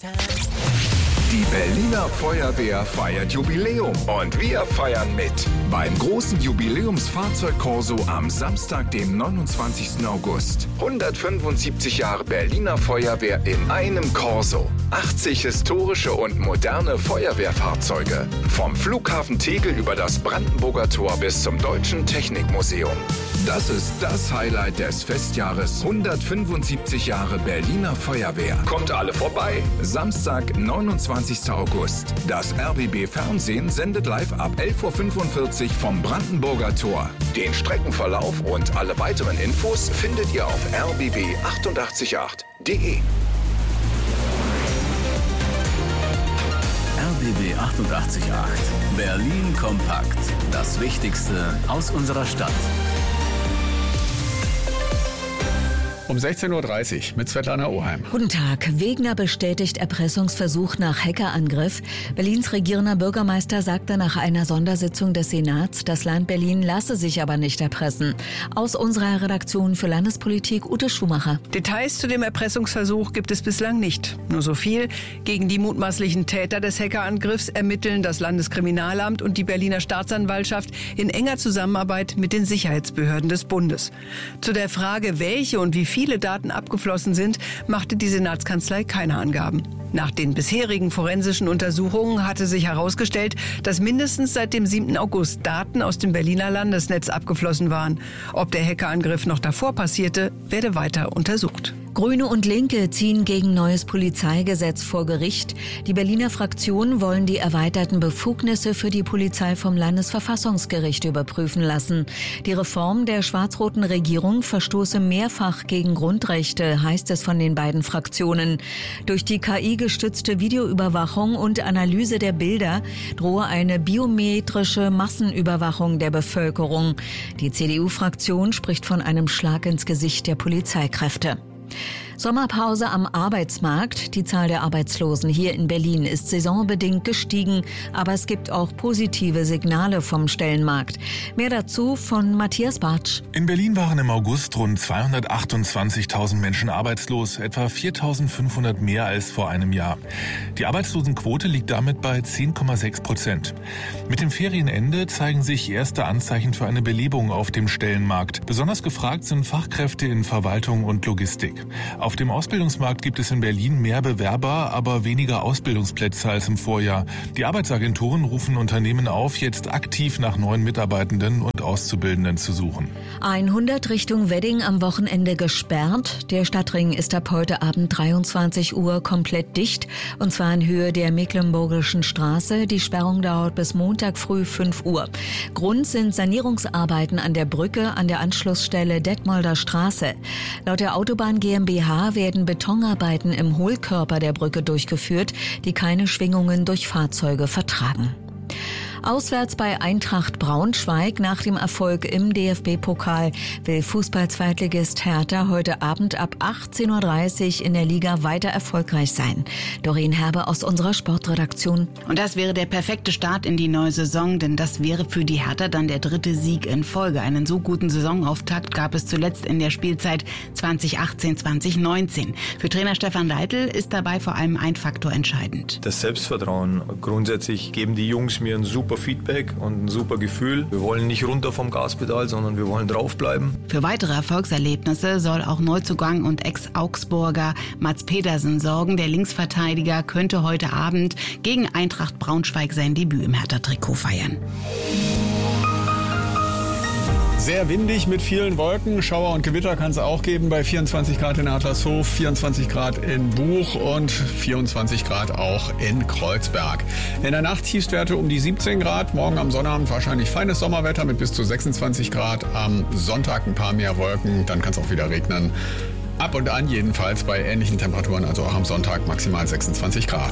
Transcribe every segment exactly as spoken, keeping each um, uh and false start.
Die Berliner Feuerwehr feiert Jubiläum und wir feiern mit. Beim großen Jubiläumsfahrzeugkorso am Samstag, dem neunundzwanzigsten August. hundertfünfundsiebzig Jahre Berliner Feuerwehr in einem Korso. achtzig historische und moderne Feuerwehrfahrzeuge. Vom Flughafen Tegel über das Brandenburger Tor bis zum Deutschen Technikmuseum. Das ist das Highlight des Festjahres hundertfünfundsiebzig Jahre Berliner Feuerwehr. Kommt alle vorbei. Samstag, neunundzwanzigsten August. Das R B B Fernsehen sendet live ab elf Uhr fünfundvierzig vom Brandenburger Tor. Den Streckenverlauf und alle weiteren Infos findet ihr auf r b b achtundachtzig Komma acht punkt de. R B B achtundachtzig Komma acht. Berlin kompakt. Das Wichtigste aus unserer Stadt. Um sechzehn Uhr dreißig mit Svetlana Oheim. Guten Tag. Wegner bestätigt Erpressungsversuch nach Hackerangriff. Berlins regierender Bürgermeister sagte nach einer Sondersitzung des Senats, das Land Berlin lasse sich aber nicht erpressen. Aus unserer Redaktion für Landespolitik Ute Schumacher. Details zu dem Erpressungsversuch gibt es bislang nicht. Nur so viel: Gegen die mutmaßlichen Täter des Hackerangriffs ermitteln das Landeskriminalamt und die Berliner Staatsanwaltschaft in enger Zusammenarbeit mit den Sicherheitsbehörden des Bundes. Zu der Frage, welche und wie viele Daten abgeflossen sind, machte die Senatskanzlei keine Angaben. Nach den bisherigen forensischen Untersuchungen hatte sich herausgestellt, dass mindestens seit dem siebten August Daten aus dem Berliner Landesnetz abgeflossen waren. Ob der Hackerangriff noch davor passierte, werde weiter untersucht. Grüne und Linke ziehen gegen neues Polizeigesetz vor Gericht. Die Berliner Fraktionen wollen die erweiterten Befugnisse für die Polizei vom Landesverfassungsgericht überprüfen lassen. Die Reform der schwarz-roten Regierung verstoße mehrfach gegen Grundrechte, heißt es von den beiden Fraktionen. Durch die K I-gestützte Videoüberwachung und Analyse der Bilder drohe eine biometrische Massenüberwachung der Bevölkerung. Die C D U-Fraktion spricht von einem Schlag ins Gesicht der Polizeikräfte. Sommerpause am Arbeitsmarkt. Die Zahl der Arbeitslosen hier in Berlin ist saisonbedingt gestiegen, aber es gibt auch positive Signale vom Stellenmarkt. Mehr dazu von Matthias Bartsch. In Berlin waren im August rund zweihundertachtundzwanzigtausend Menschen arbeitslos, etwa viertausendfünfhundert mehr als vor einem Jahr. Die Arbeitslosenquote liegt damit bei zehn Komma sechs Prozent. Mit dem Ferienende zeigen sich erste Anzeichen für eine Belebung auf dem Stellenmarkt. Besonders gefragt sind Fachkräfte in Verwaltung und Logistik. Auf dem Ausbildungsmarkt gibt es in Berlin mehr Bewerber, aber weniger Ausbildungsplätze als im Vorjahr. Die Arbeitsagenturen rufen Unternehmen auf, jetzt aktiv nach neuen Mitarbeitenden und Auszubildenden zu suchen. hundert Richtung Wedding am Wochenende gesperrt. Der Stadtring ist ab heute Abend dreiundzwanzig Uhr komplett dicht, und zwar in Höhe der Mecklenburgischen Straße. Die Sperrung dauert bis Montag früh fünf Uhr. Grund sind Sanierungsarbeiten an der Brücke an der Anschlussstelle Detmolder Straße. Laut der Autobahn GmbH werden Betonarbeiten im Hohlkörper der Brücke durchgeführt, die keine Schwingungen durch Fahrzeuge vertragen. Auswärts bei Eintracht Braunschweig nach dem Erfolg im D F B-Pokal will Fußball-Zweitligist Hertha heute Abend ab achtzehn Uhr dreißig in der Liga weiter erfolgreich sein. Doreen Herbe aus unserer Sportredaktion. Und das wäre der perfekte Start in die neue Saison, denn das wäre für die Hertha dann der dritte Sieg in Folge. Einen so guten Saisonauftakt gab es zuletzt in der Spielzeit zwanzig achtzehn zwanzig neunzehn. Für Trainer Stefan Leitl ist dabei vor allem ein Faktor entscheidend. Das Selbstvertrauen. Grundsätzlich geben die Jungs mir ein super Feedback und ein super Gefühl. Wir wollen nicht runter vom Gaspedal, sondern wir wollen draufbleiben. Für weitere Erfolgserlebnisse soll auch Neuzugang und Ex-Augsburger Mats Pedersen sorgen. Der Linksverteidiger könnte heute Abend gegen Eintracht Braunschweig sein Debüt im Hertha-Trikot feiern. Sehr windig mit vielen Wolken. Schauer und Gewitter kann es auch geben bei vierundzwanzig Grad in Adlershof, vierundzwanzig Grad in Buch und vierundzwanzig Grad auch in Kreuzberg. In der Nacht Tiefstwerte um die siebzehn Grad. Morgen am Sonnabend wahrscheinlich feines Sommerwetter mit bis zu sechsundzwanzig Grad. Am Sonntag ein paar mehr Wolken. Dann kann es auch wieder regnen. Ab und an jedenfalls bei ähnlichen Temperaturen, also auch am Sonntag maximal sechsundzwanzig Grad.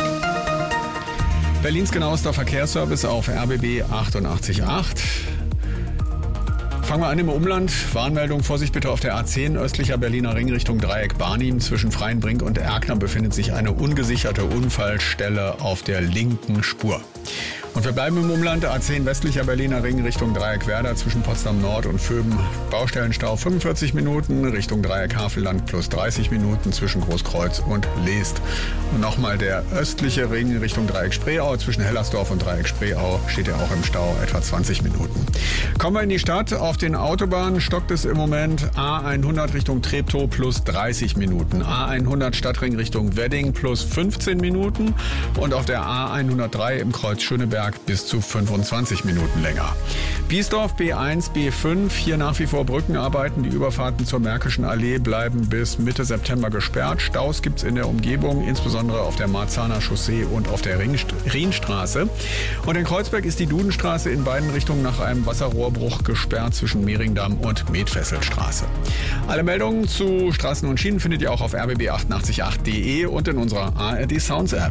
Berlins genauester Verkehrsservice auf R B B achtundachtzig Komma acht. Fangen wir an im Umland. Warnmeldung, Vorsicht bitte auf der A zehn, östlicher Berliner Ring Richtung Dreieck Barnim. Zwischen Freienbrink und Erkner befindet sich eine ungesicherte Unfallstelle auf der linken Spur. Und wir bleiben im Umland. A zehn westlicher Berliner Ring Richtung Dreieck Werder zwischen Potsdam Nord und Vöben. Baustellenstau fünfundvierzig Minuten, Richtung Dreieck Havelland plus dreißig Minuten zwischen Großkreuz und Leest. Und nochmal der östliche Ring Richtung Dreieck Spreeau zwischen Hellersdorf und Dreieck Spreeau steht ja auch im Stau etwa zwanzig Minuten. Kommen wir in die Stadt. Auf den Autobahnen stockt es im Moment A hundert Richtung Treptow plus dreißig Minuten. A hundert Stadtring Richtung Wedding plus fünfzehn Minuten. Und auf der A hundertdrei im Kreuz Schöneberg bis zu fünfundzwanzig Minuten länger. Biesdorf B eins, B fünf, hier nach wie vor Brückenarbeiten. Die Überfahrten zur Märkischen Allee bleiben bis Mitte September gesperrt. Staus gibt's in der Umgebung, insbesondere auf der Marzahner Chaussee und auf der Rienstraße. Und in Kreuzberg ist die Dudenstraße in beiden Richtungen nach einem Wasserrohrbruch gesperrt zwischen Mehringdamm und Medfesselstraße. Alle Meldungen zu Straßen und Schienen findet ihr auch auf r b b achtundachtzig punkt acht punkt d e und in unserer A R D Sounds App.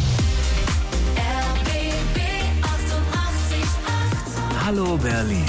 Hallo Berlin.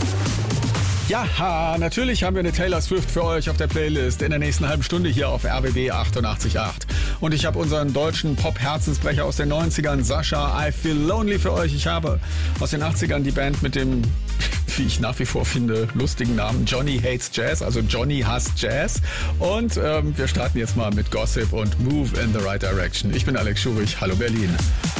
Ja, natürlich haben wir eine Taylor Swift für euch auf der Playlist in der nächsten halben Stunde hier auf R B B achtundachtzig Komma acht. Und ich habe unseren deutschen Pop-Herzensbrecher aus den neunzigern, Sascha, I Feel Lonely für euch. Ich habe aus den achtzigern die Band mit dem, wie ich nach wie vor finde, lustigen Namen Johnny Hates Jazz, also Johnny hasst Jazz. Und ähm, wir starten jetzt mal mit Gossip und Move in the Right Direction. Ich bin Alex Schurich. Hallo Berlin.